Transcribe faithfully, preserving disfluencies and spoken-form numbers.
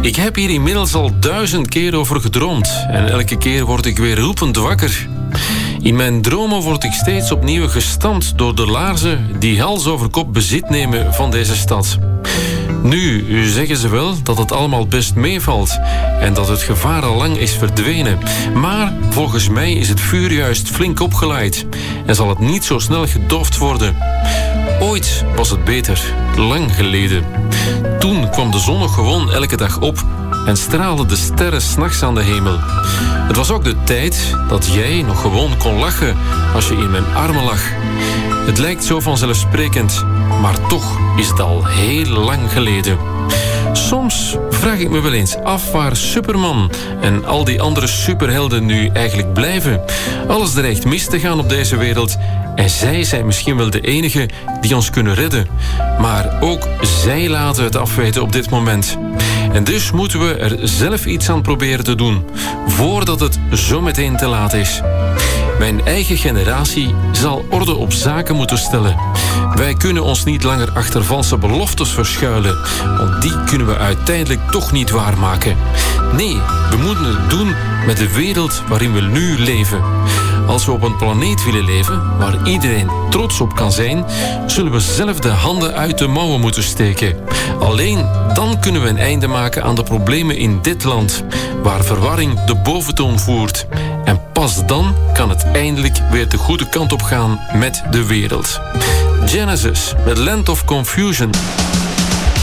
Ik heb hier inmiddels al duizend keer over gedroomd en elke keer word ik weer roepend wakker. In mijn dromen word ik steeds opnieuw gestampt door de laarzen die hals over kop bezit nemen van deze stad. Nu zeggen ze wel dat het allemaal best meevalt en dat het gevaar al lang is verdwenen. Maar volgens mij is het vuur juist flink opgeleid en zal het niet zo snel gedoofd worden. Ooit was het beter, lang geleden. Toen kwam de zon nog gewoon elke dag op en straalden de sterren 's nachts aan de hemel. Het was ook de tijd dat jij nog gewoon kon lachen als je in mijn armen lag. Het lijkt zo vanzelfsprekend, maar toch is het al heel lang geleden. Soms vraag ik me wel eens af waar Superman en al die andere superhelden nu eigenlijk blijven. Alles dreigt mis te gaan op deze wereld en zij zijn misschien wel de enigen die ons kunnen redden. Maar ook zij laten het afweten op dit moment. En dus moeten we er zelf iets aan proberen te doen, voordat het zo meteen te laat is. Mijn eigen generatie zal orde op zaken moeten stellen. Wij kunnen ons niet langer achter valse beloftes verschuilen, want die kunnen we uiteindelijk toch niet waarmaken. Nee, we moeten het doen met de wereld waarin we nu leven. Als we op een planeet willen leven waar iedereen trots op kan zijn, zullen we zelf de handen uit de mouwen moeten steken. Alleen dan kunnen we een einde maken aan de problemen in dit land, waar verwarring de boventoon voert. En pas dan kan het eindelijk weer de goede kant op gaan met de wereld. Genesis met Land of Confusion.